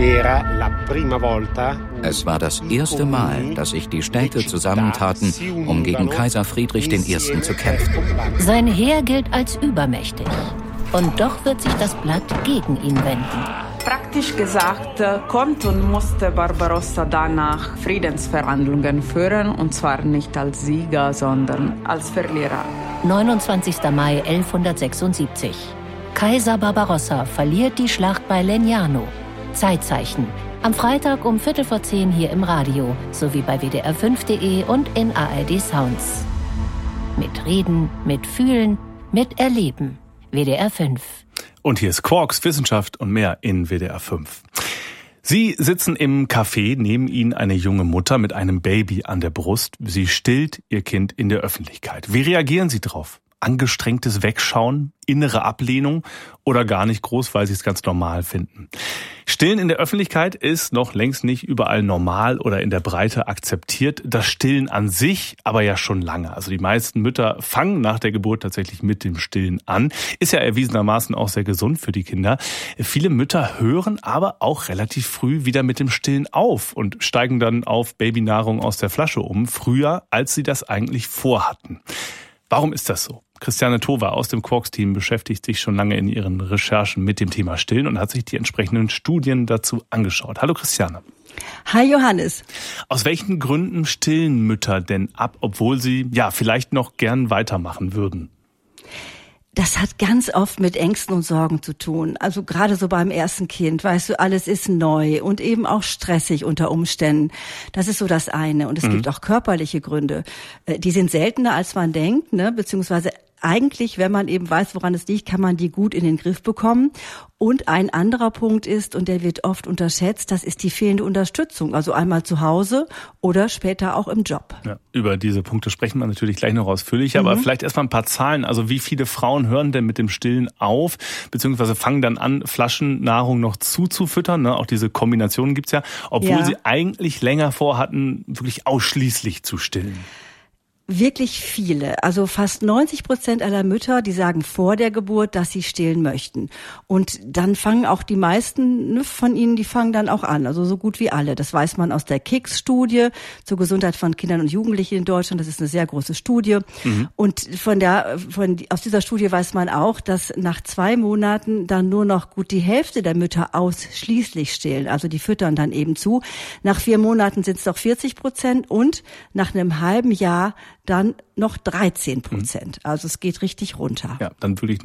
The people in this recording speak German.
Es war das erste Mal, dass sich die Städte zusammentaten, um gegen Kaiser Friedrich I. zu kämpfen. Sein Heer gilt als übermächtig. Und doch wird sich das Blatt gegen ihn wenden. Praktisch gesagt konnte und musste Barbarossa danach Friedensverhandlungen führen, und zwar nicht als Sieger, sondern als Verlierer. 29. Mai 1176. Kaiser Barbarossa verliert die Schlacht bei Legnano. Zeitzeichen. Am Freitag um 9:15 hier im Radio, sowie bei WDR5.de und in ARD Sounds. Mit Reden, mit Fühlen, mit Erleben. WDR 5. Und hier ist Quarks, Wissenschaft und mehr in WDR 5. Sie sitzen im Café, neben Ihnen eine junge Mutter mit einem Baby an der Brust. Sie stillt ihr Kind in der Öffentlichkeit. Wie reagieren Sie drauf? Angestrengtes Wegschauen, innere Ablehnung oder gar nicht groß, weil Sie es ganz normal finden? Stillen in der Öffentlichkeit ist noch längst nicht überall normal oder in der Breite akzeptiert. Das Stillen an sich aber ja schon lange. Also die meisten Mütter fangen nach der Geburt tatsächlich mit dem Stillen an. Ist ja erwiesenermaßen auch sehr gesund für die Kinder. Viele Mütter hören aber auch relativ früh wieder mit dem Stillen auf und steigen dann auf Babynahrung aus der Flasche um, früher als sie das eigentlich vorhatten. Warum ist das so? Christiane Tova aus dem Quarks-Team beschäftigt sich schon lange in ihren Recherchen mit dem Thema Stillen und hat sich die entsprechenden Studien dazu angeschaut. Hallo Christiane. Hi Johannes. Aus welchen Gründen stillen Mütter denn ab, obwohl sie vielleicht noch gern weitermachen würden? Das hat ganz oft mit Ängsten und Sorgen zu tun. Also gerade so beim ersten Kind, weißt du, alles ist neu und eben auch stressig unter Umständen. Das ist so das eine. Und es gibt auch körperliche Gründe. Die sind seltener, als man denkt, ne? Beziehungsweise eigentlich, wenn man eben weiß, woran es liegt, kann man die gut in den Griff bekommen. Und ein anderer Punkt ist, und der wird oft unterschätzt, das ist die fehlende Unterstützung. Also einmal zu Hause oder später auch im Job. Ja, über diese Punkte sprechen wir natürlich gleich noch ausführlich. Aber vielleicht erstmal ein paar Zahlen. Also wie viele Frauen hören denn mit dem Stillen auf, beziehungsweise fangen dann an, Flaschennahrung noch zuzufüttern? Ne? Auch diese Kombinationen gibt's ja, obwohl sie eigentlich länger vorhatten, wirklich ausschließlich zu stillen. Wirklich viele, also fast 90% aller Mütter, die sagen vor der Geburt, dass sie stillen möchten. Und dann fangen auch die meisten von ihnen, die fangen dann auch an, also so gut wie alle. Das weiß man aus der KICS-Studie zur Gesundheit von Kindern und Jugendlichen in Deutschland. Das ist eine sehr große Studie. Und aus dieser Studie weiß man auch, dass nach 2 Monaten dann nur noch gut die Hälfte der Mütter ausschließlich stillen. Also die füttern dann eben zu. Nach 4 Monaten sind es doch 40% und nach einem halben Jahr dann noch 13%. Also es geht richtig runter. Ja, dann würde ich